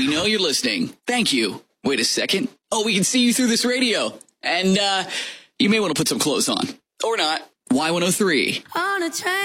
We know you're listening. Thank you. Wait a second. Oh, we can see you through this radio. And you may want to put some clothes on. Or not. Y103. On a train.